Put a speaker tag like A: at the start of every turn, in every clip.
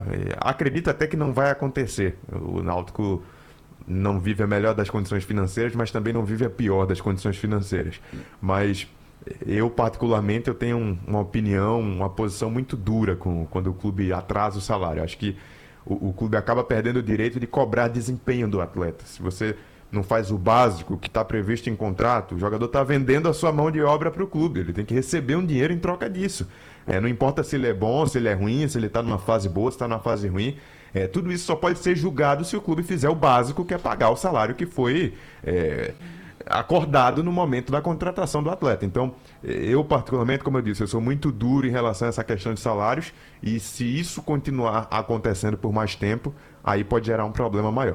A: Acredito até que não vai acontecer. O Náutico não vive a melhor das condições financeiras, mas também não vive a pior das condições financeiras. Mas eu, particularmente, eu tenho uma opinião, uma posição muito dura quando o clube atrasa o salário. Acho que o clube acaba perdendo o direito de cobrar desempenho do atleta. Se você não faz o básico que está previsto em contrato, o jogador está vendendo a sua mão de obra para o clube. Ele tem que receber um dinheiro em troca disso. Não importa se ele é bom, se ele é ruim, se ele está numa fase boa, se está numa fase ruim. Tudo isso só pode ser julgado se o clube fizer o básico, que é pagar o salário que foi acordado no momento da contratação do atleta. Então, eu particularmente, como eu disse, eu sou muito duro em relação a essa questão de salários, e se isso continuar acontecendo por mais tempo, aí pode gerar um problema maior.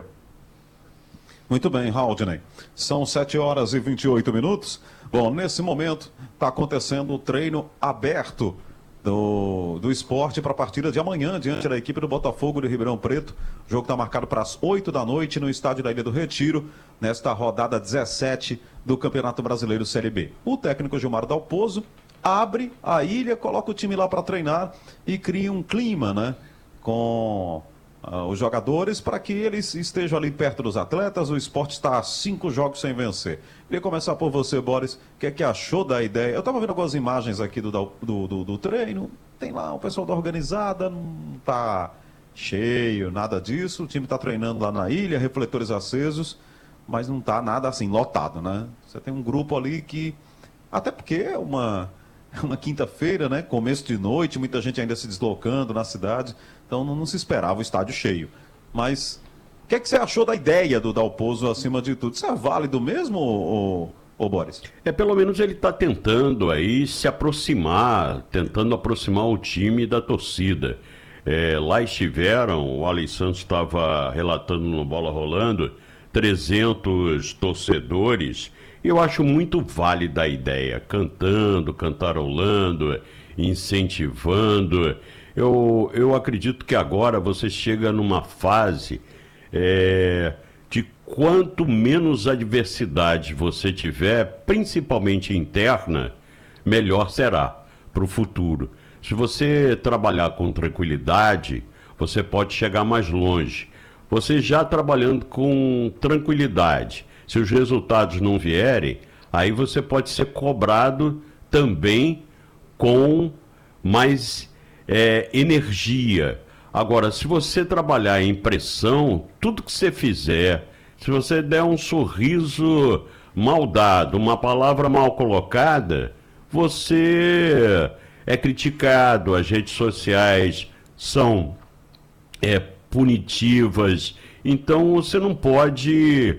B: Muito bem, Haldney. São 7h28. Bom, nesse momento está acontecendo o treino aberto do esporte para a partida de amanhã, diante da equipe do Botafogo de Ribeirão Preto. O jogo está marcado para as 8 da noite no estádio da Ilha do Retiro, nesta rodada 17 do Campeonato Brasileiro Série B. O técnico Gilmar Dalpozo abre a ilha, coloca o time lá para treinar e cria um clima, né, com os jogadores, para que eles estejam ali perto dos atletas. O esporte está a 5 jogos sem vencer. Queria começar por você, Boris. O que é que achou da ideia? Eu estava vendo algumas imagens aqui do treino. Tem lá o pessoal da organizada, não está cheio, nada disso. O time está treinando lá na ilha, refletores acesos, mas não está nada assim lotado, né? Você tem um grupo ali que, até porque é uma quinta-feira, né? Começo de noite, muita gente ainda se deslocando na cidade, então não se esperava o estádio cheio. Mas o que é que você achou da ideia do Dalpozo acima de tudo? Isso é válido mesmo, ô Boris?
C: Pelo menos ele está tentando aí se aproximar, tentando aproximar o time da torcida. Lá estiveram, o Alex Santos estava relatando no Bola Rolando, 300 torcedores. Eu acho muito válida a ideia, cantando, cantarolando, incentivando. Eu acredito que agora você chega numa fase de quanto menos adversidade você tiver, principalmente interna, melhor será para o futuro. Se você trabalhar com tranquilidade, você pode chegar mais longe. Você já trabalhando com tranquilidade, se os resultados não vierem, aí você pode ser cobrado também com mais energia. Agora, se você trabalhar em pressão, tudo que você fizer, se você der um sorriso mal dado, uma palavra mal colocada, você é criticado. As redes sociais são punitivas. Então, você não pode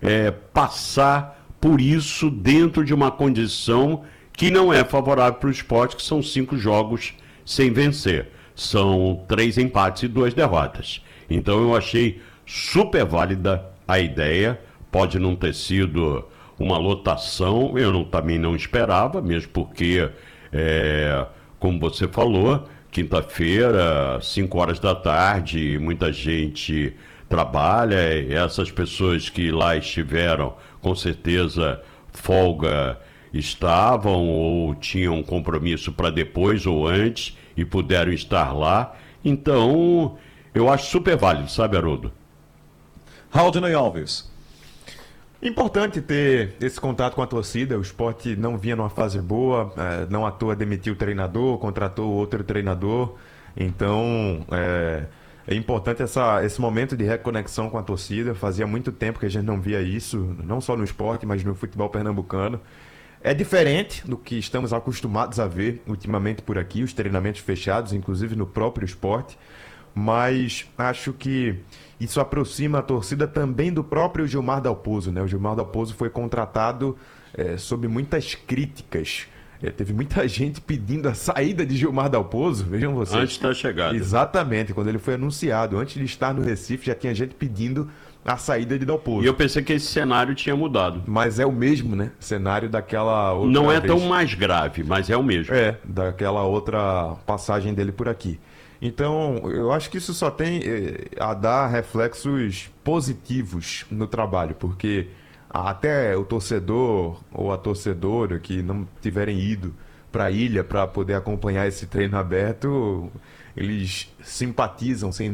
C: passar por isso dentro de uma condição que não é favorável para o esporte, que são 5 jogos sem vencer. São 3 empates e 2 derrotas. Então eu achei super válida a ideia. Pode não ter sido uma lotação, também não esperava, mesmo porque, como você falou, quinta-feira, 5 horas da tarde, muita gente trabalha. Essas pessoas que lá estiveram, com certeza, folga estavam ou tinham um compromisso para depois ou antes e puderam estar lá. Então, eu acho super válido, sabe, Haroldo?
B: Haldney Alves.
A: Importante ter esse contato com a torcida. O esporte não vinha numa fase boa, não à toa demitiu o treinador, contratou outro treinador. Então, é importante esse momento de reconexão com a torcida. Fazia muito tempo que a gente não via isso, não só no esporte, mas no futebol pernambucano. É diferente do que estamos acostumados a ver ultimamente por aqui, os treinamentos fechados, inclusive no próprio esporte. Mas acho que isso aproxima a torcida também do próprio Gilmar Dalpozo, né? O Gilmar Dalpozo foi contratado sob muitas críticas. Teve muita gente pedindo a saída de Gilmar Dalpozo, vejam vocês.
C: Antes da chegada.
A: Exatamente, quando ele foi anunciado, antes de estar no Recife, já tinha gente pedindo a saída de Dalpozo.
C: E eu pensei que esse cenário tinha mudado.
A: Mas é o mesmo, né? Cenário daquela outra
C: Não é
A: vez.
C: tão mais grave, mas é o mesmo.
A: Daquela outra passagem dele por aqui. Então, eu acho que isso só tem a dar reflexos positivos no trabalho, porque até o torcedor ou a torcedora que não tiverem ido para a ilha para poder acompanhar esse treino aberto, eles simpatizam, sem